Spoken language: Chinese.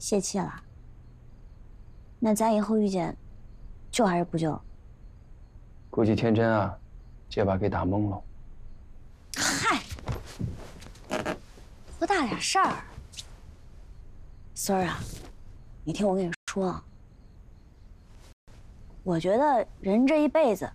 泄气了。那咱以后遇见，救还是不救？ 估计天真啊，这把给打懵了。 嗨，多大点事儿。孙儿啊，你听我跟你说，我觉得人这一辈子